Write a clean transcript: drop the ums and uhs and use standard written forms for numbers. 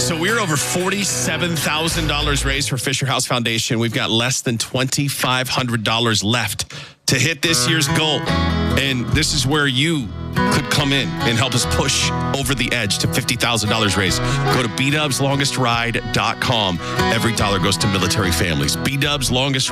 So we're over $47,000 raised for Fisher House Foundation. We've got less than $2,500 left to hit this year's goal. And this is where you could come in and help us push over the edge to $50,000 raised. Go to bdubslongestride.com. Every dollar goes to military families. bdubslongestride.com.